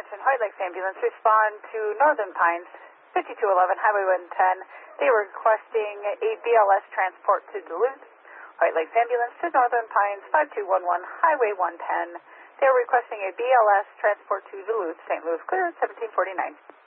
attention, White Lakes Ambulance respond to Northern Pines, 5211 Highway 110. They were requesting a BLS transport to Duluth. White Lakes Ambulance to Northern Pines, 5211 Highway 110. They were requesting a BLS transport to Duluth, St. Louis Clear, 1749.